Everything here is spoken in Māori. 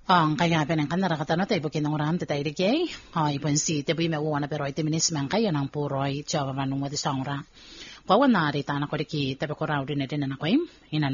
Kaya penang narakatano tayo kinang ram tayo ligay. Ibon si tayo may uwan na pero iti minis man kaya ng puroy. Tiyawa manong mo di sa ora. Kawan na rita na ko di ki tayo ko raw din na din na ko